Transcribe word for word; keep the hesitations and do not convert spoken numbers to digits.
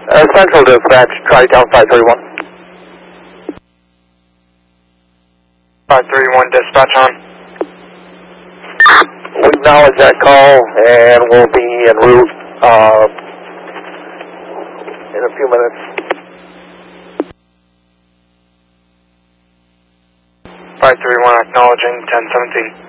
Uh, Central Dispatch, try down five three one. five three one, dispatch on. We acknowledge that call and we'll be en route uh, in a few minutes. five three one, acknowledging ten seventeen.